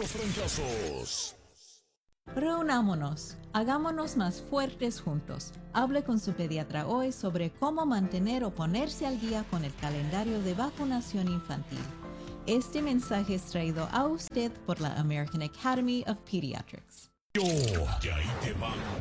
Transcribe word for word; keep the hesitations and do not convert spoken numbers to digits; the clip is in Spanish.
los trancazos. Reunámonos, hagámonos más fuertes juntos. Hable con su pediatra hoy sobre cómo mantener o ponerse al día con el calendario de vacunación infantil. Este mensaje es traído a usted por la American Academy of Pediatrics. Yo, y ahí te va.